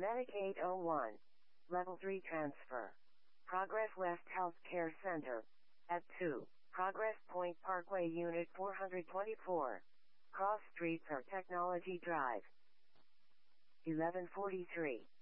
Medic 801. Level 3 transfer. Progress West Health Care Center. At 2. Progress Point Parkway Unit 424. Cross Streets or Technology Drive. 11:43.